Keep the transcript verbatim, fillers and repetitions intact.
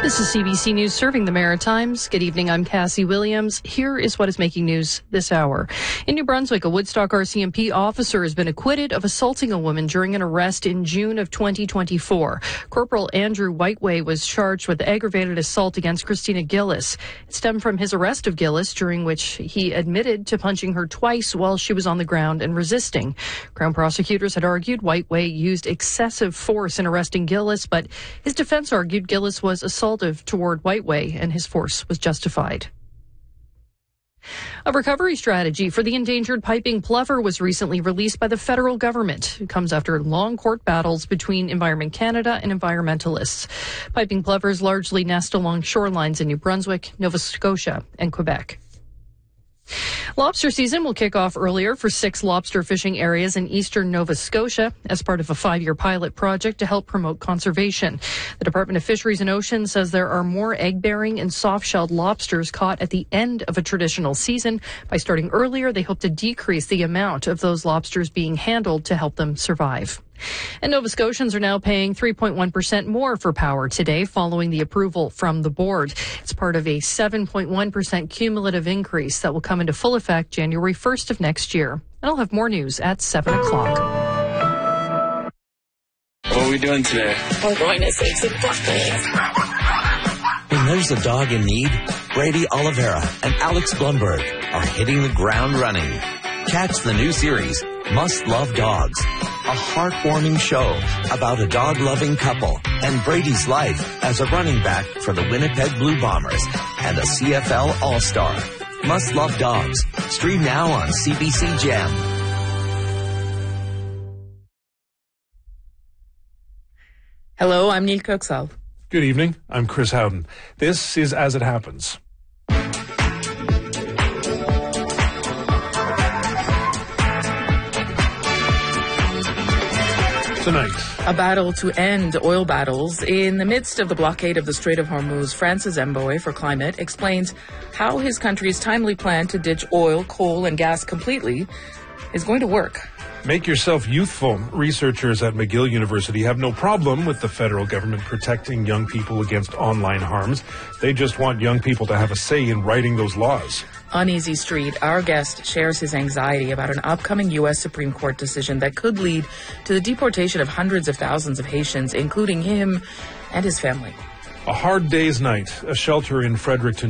This is C B C News serving the Maritimes. Good evening, I'm Cassie Williams. Here is what is making news this hour. In New Brunswick, a Woodstock R C M P officer has been acquitted of assaulting a woman during an arrest in June of twenty twenty-four. Corporal Andrew Whiteway was charged with aggravated assault against Christina Gillis. It stemmed from his arrest of Gillis, during which he admitted to punching her twice while she was on the ground and resisting. Crown prosecutors had argued Whiteway used excessive force in arresting Gillis, but his defense argued Gillis was assaulted toward Whiteway and his force was justified. A recovery strategy for the endangered piping plover was recently released by the federal government. It comes after long court battles between Environment Canada and environmentalists. Piping plovers largely nest along shorelines in New Brunswick, Nova Scotia, and Quebec. Lobster season will kick off earlier for six lobster fishing areas in eastern Nova Scotia as part of a five-year pilot project to help promote conservation. The Department of Fisheries and Oceans says there are more egg-bearing and soft-shelled lobsters caught at the end of a traditional season. By starting earlier, they hope to decrease the amount of those lobsters being handled to help them survive. And Nova Scotians are now paying three point one percent more for power today following the approval from the board. It's part of a seven point one percent cumulative increase that will come into full effect January first of next year. And I'll have more news at seven o'clock. What are we doing today? We're going to save some ducklings. When there's a dog in need, Brady Oliveira and Alex Blumberg are hitting the ground running. Catch the new series, Must Love Dogs, a heartwarming show about a dog-loving couple and Brady's life as a running back for the Winnipeg Blue Bombers and a C F L All-Star. Must Love Dogs. Stream now on C B C Gem. Hello, I'm Neil Coxall. Good evening. I'm Chris Howden. This is As It Happens. Tonight, a battle to end oil battles. In the midst of the blockade of the Strait of Hormuz, France's envoy for climate explains how his country's timely plan to ditch oil, coal, and gas completely is going to work. Make yourself youthful. Researchers at McGill University have no problem with the federal government protecting young people against online harms. They just want young people to have a say in writing those laws. On Easy Street, our guest shares his anxiety about an upcoming U S Supreme Court decision that could lead to the deportation of hundreds of thousands of Haitians, including him and his family. A hard day's night. A shelter in Fredericton